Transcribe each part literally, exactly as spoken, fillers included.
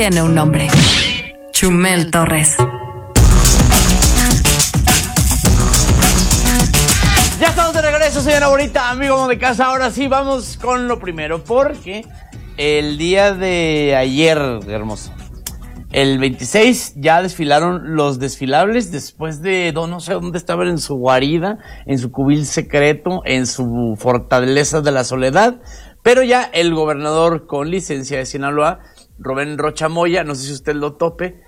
Tiene un nombre. Chumel Torres. Ya estamos de regreso, señora bonita, amigo de casa. Ahora sí, vamos con lo primero, porque el día de ayer, hermoso, el veintiséis, ya desfilaron los desfilables después de, no, no sé dónde estaban, en su guarida, en su cubil secreto, en su fortaleza de la soledad, pero ya el gobernador con licencia de Sinaloa, Rubén Rocha Moya, no sé si usted lo tope,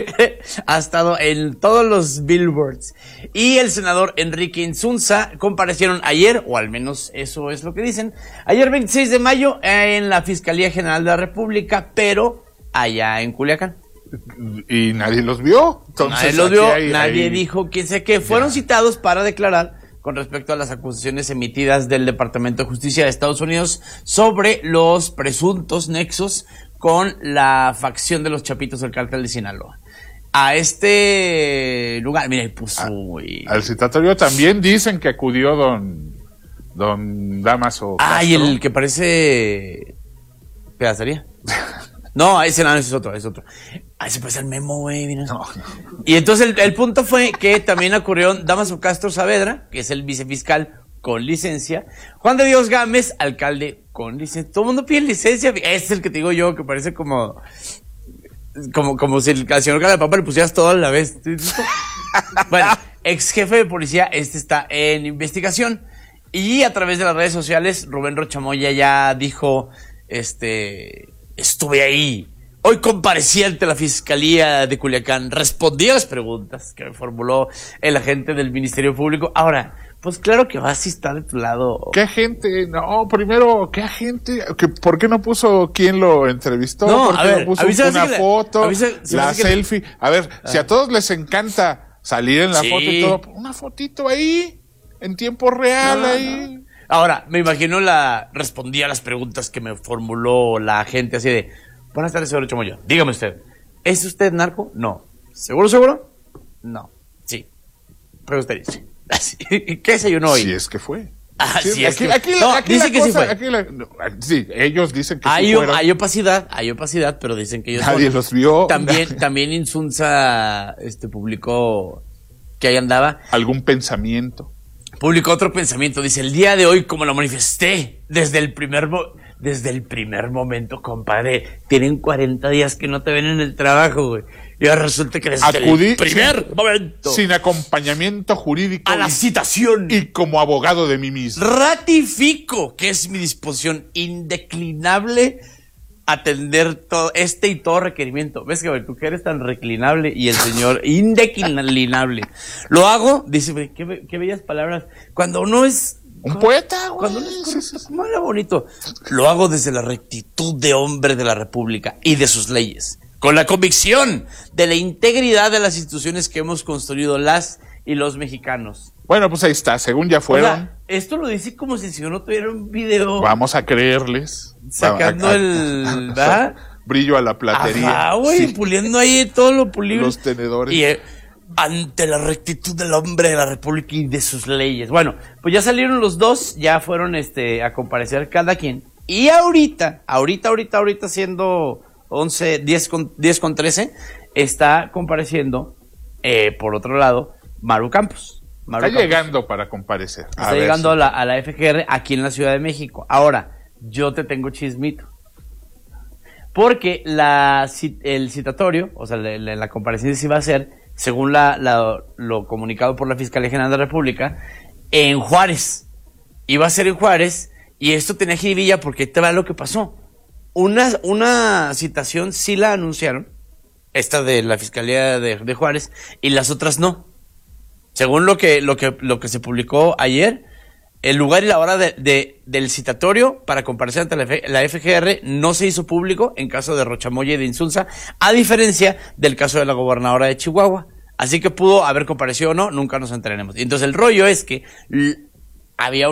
ha estado en todos los billboards. Y el senador Enrique Insunza comparecieron ayer, o al menos eso es lo que dicen, ayer veintiséis de mayo en la Fiscalía General de la República, pero allá en Culiacán. Y nadie los vio. Entonces, nadie los vio, hay, nadie hay... dijo quién sé qué. Fueron ya citados para declarar con respecto a las acusaciones emitidas del Departamento de Justicia de Estados Unidos sobre los presuntos nexos con la facción de los Chapitos del Cártel de Sinaloa. A este lugar, mira, ahí puso... A, al citatorio también dicen que acudió don, don Damaso Castro. Ah, y el que parece... pedacería. No, ese no, ese es otro, es otro. Ah, ese parece el Memo, güey, mira. No, no. Y entonces el, el punto fue que también ocurrió Damaso Castro Saavedra, que es el vicefiscal con licencia, Juan de Dios Gámez, alcalde con licencia. Todo el mundo pide licencia. Este es el que te digo yo, que parece como... Como, como si el, al señor Calapapa le pusieras todo a la vez. Bueno, ex jefe de policía, este está en investigación. Y a través de las redes sociales, Rubén Rocha Moya ya dijo, este... Estuve ahí. Hoy comparecí ante la Fiscalía de Culiacán. Respondí a las preguntas que me formuló el agente del Ministerio Público. Ahora, pues claro que vas a estar de tu lado. ¿Qué agente? No, primero, ¿qué agente? ¿Qué, ¿Por qué no puso quién lo entrevistó? No, ¿Por qué a ver, no puso una foto? La, la selfie. Le... A ver, ah. si a todos les encanta salir en la sí. foto y todo, una fotito ahí, en tiempo real, no, ahí. No. Ahora, me imagino la... Respondí a las preguntas que me formuló la gente así de... Buenas tardes, señor Chamoya. Dígame usted, ¿es usted narco? No. ¿Seguro, seguro? No. Sí. Pero usted dice. ¿Qué desayunó hoy? Si es que fue. Ah, sí, sí aquí, es que... Aquí, no, aquí dice la que cosa, sí fue. Aquí la, no, sí, ellos dicen que hay, sí fueron. Hay opacidad, hay opacidad, pero dicen que ellos Nadie son. los vio. También, también Insunza este, publicó que ahí andaba. ¿Algún pensamiento? Publicó otro pensamiento, dice, el día de hoy, como lo manifesté, desde el primer mo- desde el primer momento, compadre, tienen cuarenta días que no te ven en el trabajo, güey. Y ahora resulta que desde Acudí el primer sin, momento. Sin acompañamiento jurídico. A la y, citación. Y como abogado de mí mismo. Ratifico que es mi disposición indeclinable atender todo este y todo requerimiento. ¿Ves que tú que eres tan reclinable y el señor indeclinable? Lo hago, dice, qué, qué bellas palabras. Cuando uno es... Un poeta, güey. Cuando uno es... ¿Cómo era bonito? Lo hago desde la rectitud de hombre de la República y de sus leyes. Con la convicción de la integridad de las instituciones que hemos construido las y los mexicanos. Bueno, pues ahí está, según ya fueron. Oiga, esto lo dice como si yo no tuviera un video. Vamos a creerles. Sacando a, a, el... ¿verdad? Brillo a la platería. Ah, güey, sí. Puliendo ahí todo lo pulible. Los tenedores. Y eh, ante la rectitud del hombre de la República y de sus leyes. Bueno, pues ya salieron los dos, ya fueron este a comparecer cada quien. Y ahorita, ahorita, ahorita, ahorita siendo once, diez con, diez con trece, está compareciendo, eh, por otro lado, Maru Campos. Maru Está Campos. llegando para comparecer. A Está llegando si... a, la, a la F G R aquí en la Ciudad de México. Ahora, yo te tengo chismito. Porque la, el citatorio, o sea, la, la, la comparecencia iba a ser, según la, la, lo comunicado por la Fiscalía General de la República, en Juárez. Iba a ser en Juárez, y esto tenía jiribilla porque te va lo que pasó. Una, una citación sí la anunciaron, esta de la Fiscalía de, de Juárez, y las otras no. Según lo que, lo que, lo que se publicó ayer, el lugar y la hora de, de, del citatorio para comparecer ante la, F, la F G R no se hizo público en caso de Rocha Moya y de Insunza, a diferencia del caso de la gobernadora de Chihuahua. Así que pudo haber comparecido o no, nunca nos enteraremos. Y entonces el rollo es que l- había